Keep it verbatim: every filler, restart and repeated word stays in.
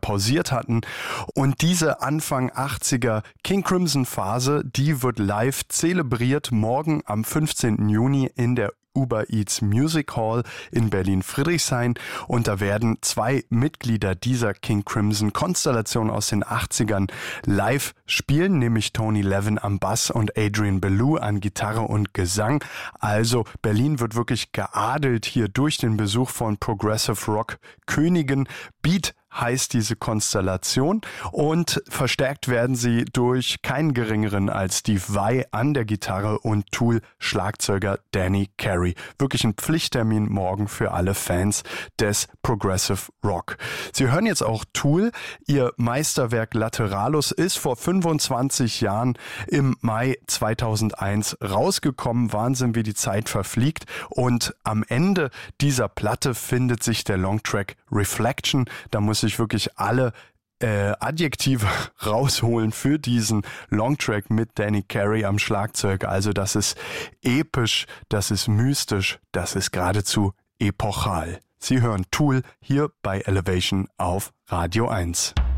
pausiert hatten. Und diese Anfang achtziger King Crimson Phase, die wird live zelebriert morgen am fünfzehnten Juni in der Uber Eats Music Hall in Berlin-Friedrichshain, und da werden zwei Mitglieder dieser King Crimson Konstellation aus den achtzigern live spielen, nämlich Tony Levin am Bass und Adrian Belew an Gitarre und Gesang. Also Berlin wird wirklich geadelt hier durch den Besuch von Progressive Rock Königen. Beat heißt diese Konstellation, und verstärkt werden sie durch keinen geringeren als Steve Vai an der Gitarre und Tool-Schlagzeuger Danny Carey. Wirklich ein Pflichttermin morgen für alle Fans des Progressive Rock. Sie hören jetzt auch Tool. Ihr Meisterwerk Lateralus ist vor fünfundzwanzig Jahren im Mai zweitausendeins rausgekommen. Wahnsinn, wie die Zeit verfliegt. Und am Ende dieser Platte findet sich der Longtrack Reflection. Da muss ich wirklich alle äh, Adjektive rausholen für diesen Longtrack mit Danny Carey am Schlagzeug. Also das ist episch, das ist mystisch, das ist geradezu epochal. Sie hören Tool hier bei Elevation auf Radio eins.